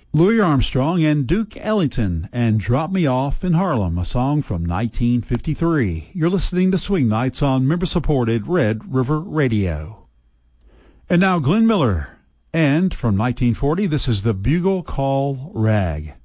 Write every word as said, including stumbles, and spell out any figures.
Louis Armstrong and Duke Ellington and Drop Me Off in Harlem, a song from nineteen fifty-three. You're listening to Swing Nights on member-supported Red River Radio. And now Glenn Miller. And from nineteen forty, this is the Bugle Call Rag.